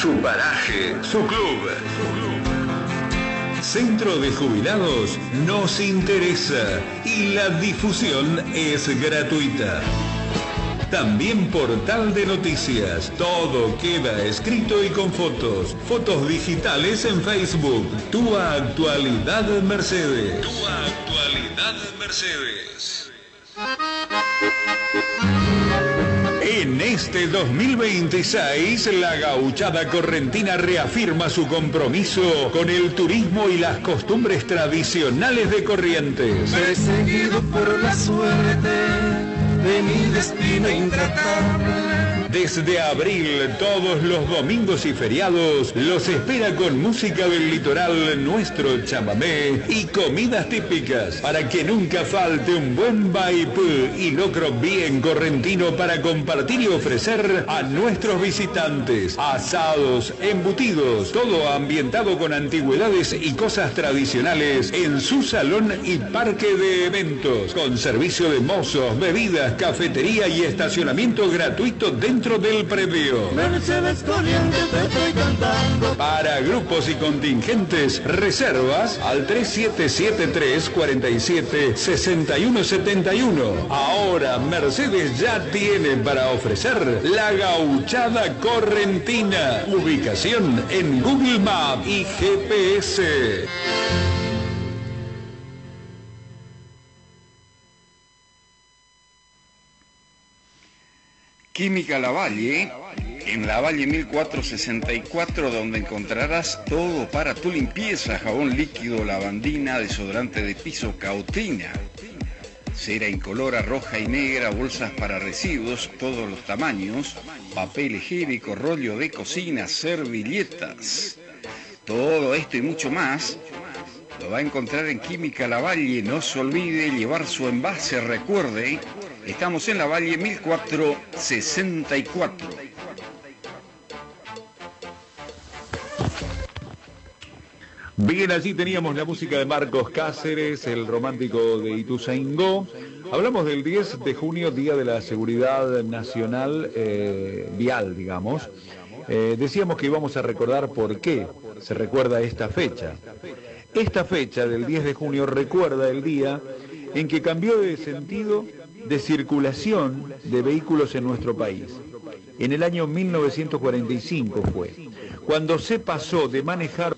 su paraje, su club. Centro de Jubilados nos interesa y la difusión es gratuita. También portal de noticias, todo queda escrito y con fotos. Fotos digitales en Facebook. Tu Actualidad Mercedes. Tu Actualidad Mercedes. En este 2026, la Gauchada Correntina reafirma su compromiso con el turismo y las costumbres tradicionales de Corrientes. Perseguido por la suerte de mi destino intratable. Desde abril, todos los domingos y feriados, los espera con música del litoral, nuestro chamamé y comidas típicas, para que nunca falte un buen vaipú y locro bien correntino para compartir y ofrecer a nuestros visitantes. Asados, embutidos, todo ambientado con antigüedades y cosas tradicionales en su salón y parque de eventos, con servicio de mozos, bebidas, cafetería y estacionamiento gratuito dentro del predio. Mercedes Corrientes te estoy cantando. Para grupos y contingentes, reservas al 3773 47 61 71. Ahora Mercedes ya tiene para ofrecer la Gauchada Correntina. Ubicación en Google Maps y GPS. Química Lavalle, en Lavalle 1464, donde encontrarás todo para tu limpieza: jabón líquido, lavandina, desodorante de piso, Cautina, cera incolora roja y negra, bolsas para residuos, todos los tamaños, papel higiénico, rollo de cocina, servilletas. Todo esto y mucho más lo va a encontrar en Química Lavalle. No se olvide llevar su envase, recuerde. Estamos en Lavalle 1464. Bien, allí teníamos la música de Marcos Cáceres, el romántico de Ituzaingó. Hablamos del 10 de junio, Día de la Seguridad Nacional Vial, digamos. Decíamos que íbamos a recordar por qué se recuerda esta fecha. Esta fecha del 10 de junio recuerda el día en que cambió de sentido de circulación de vehículos en nuestro país. En el año 1945 fue, cuando se pasó de manejar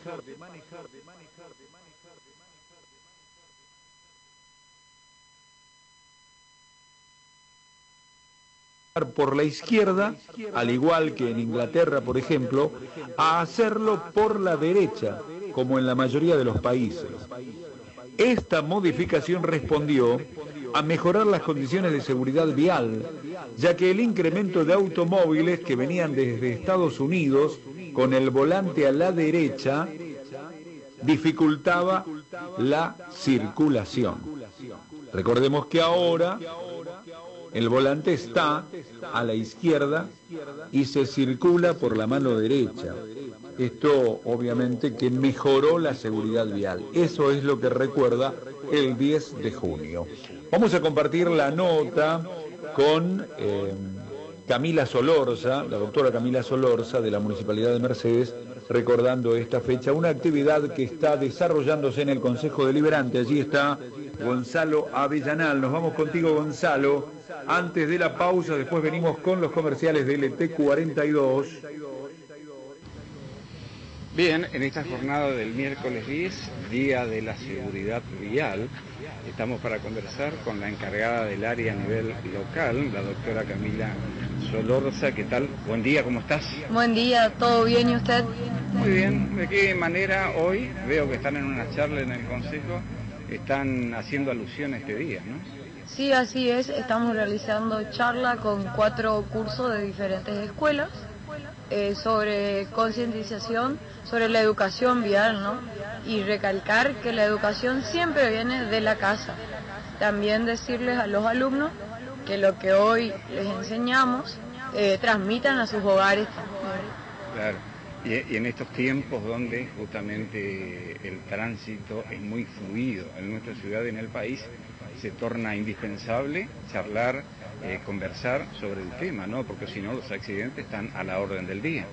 por la izquierda, al igual que en Inglaterra, por ejemplo, a hacerlo por la derecha, como en la mayoría de los países. Esta modificación respondió a mejorar las condiciones de seguridad vial, ya que el incremento de automóviles que venían desde Estados Unidos con el volante a la derecha dificultaba la circulación. Recordemos que ahora el volante está a la izquierda y se circula por la mano derecha. Esto obviamente que mejoró la seguridad vial. Eso es lo que recuerda el 10 de junio. Vamos a compartir la nota con Camila Solorza, la doctora Camila Solorza de la Municipalidad de Mercedes, recordando esta fecha, una actividad que está desarrollándose en el Consejo Deliberante. Allí está Gonzalo Avellanal. Nos vamos contigo, Gonzalo. Antes de la pausa, después venimos con los comerciales de LT42. Bien, en esta jornada del miércoles 10, Día de la Seguridad Vial, estamos para conversar con la encargada del área a nivel local, la doctora Camila Solorza. ¿Qué tal? Buen día, ¿cómo estás? Buen día, ¿todo bien y usted? Muy bien. ¿De qué manera hoy veo que están en una charla en el Consejo, están haciendo alusión a este día, ¿no? Sí, así es, estamos realizando charla con 4 cursos de diferentes escuelas sobre concientización, sobre la educación vial, ¿no? Y recalcar que la educación siempre viene de la casa. También decirles a los alumnos que lo que hoy les enseñamos transmitan a sus hogares. Claro. Y en estos tiempos donde justamente el tránsito es muy fluido en nuestra ciudad y en el país, se torna indispensable charlar, conversar sobre el tema, ¿no? Porque si no, los accidentes están a la orden del día.